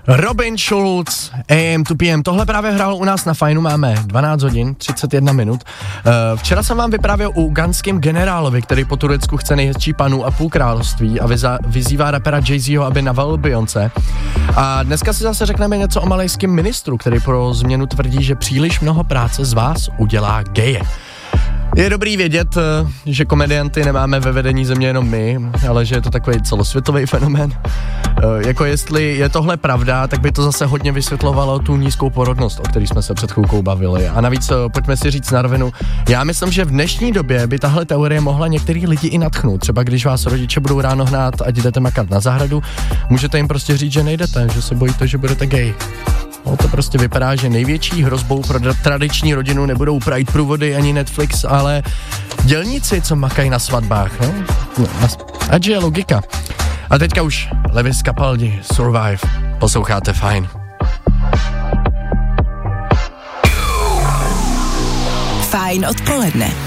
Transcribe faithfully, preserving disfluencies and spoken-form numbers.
Robin Schulz, A M to P M, tohle právě hrál u nás na Fajnu, máme dvanáct hodin, třicet jedna minut. Včera jsem vám vyprávěl o ugandském generálovi, který po Turecku chce nejhezčí panu a půl království a vyza, vyzývá rapera Jay-Zho, aby navalil Beyoncé. A dneska si zase řekneme něco o malajském ministru, který pro změnu tvrdí, že příliš mnoho práce z vás udělá geje. Je dobrý vědět, že komedianty nemáme ve vedení země jenom my, ale že je to takový celosvětový fenomén. Jako jestli je tohle pravda, tak by to zase hodně vysvětlovalo tu nízkou porodnost, o který jsme se před chvilkou bavili. A navíc pojďme si říct na rovinu, já myslím, že v dnešní době by tahle teorie mohla některý lidi i nadchnout. Třeba když vás rodiče budou ráno hnát, ať jdete makat na zahradu, můžete jim prostě říct, že nejdete, že se bojíte, že budete gay. No, to prostě vypadá, že největší hrozbou pro tradiční rodinu nebudou Pride průvody ani Netflix, ale dělníci, co makají na svatbách, no? no ať je logika. A teďka už Lewis Capaldi, Survive, posloucháte Fajn. Fajn odpoledne.